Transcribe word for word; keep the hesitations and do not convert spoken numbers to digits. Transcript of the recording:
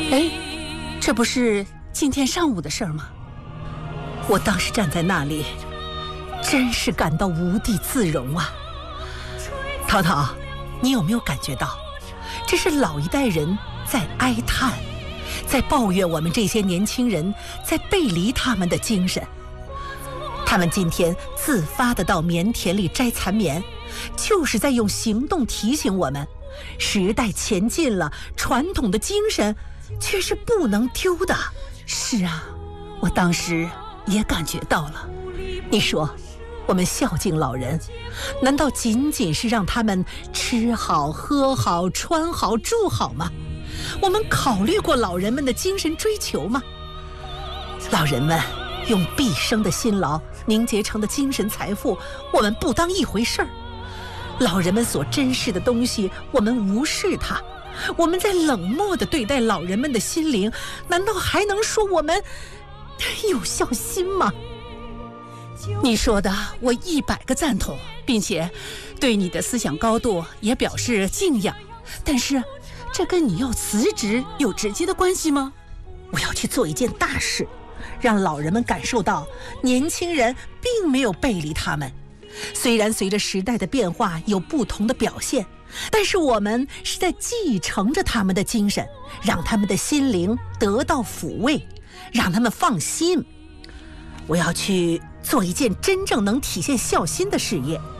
哎，这不是今天上午的事儿吗？我当时站在那里，真是感到无地自容啊。涛涛，你有没有感觉到，这是老一代人在哀叹，在抱怨我们这些年轻人在背离他们的精神？他们今天自发地到棉田里摘残棉，就是在用行动提醒我们，时代前进了，传统的精神却是不能丢的。是啊，我当时也感觉到了。你说，我们孝敬老人，难道仅仅是让他们吃好、喝好、穿好、住好吗？我们考虑过老人们的精神追求吗？老人们用毕生的辛劳凝结成的精神财富，我们不当一回事儿。老人们所珍视的东西，我们无视它。我们在冷漠地对待老人们的心灵，难道还能说我们有孝心吗？ 你说的我一百个赞同，并且对你的思想高度也表示敬仰。但是，这跟你要辞职有直接的关系吗？ 我要去做一件大事，让老人们感受到年轻人并没有背离他们。虽然随着时代的变化有不同的表现，但是我们是在继承着他们的精神，让他们的心灵得到抚慰，让他们放心。我要去做一件真正能体现孝心的事业。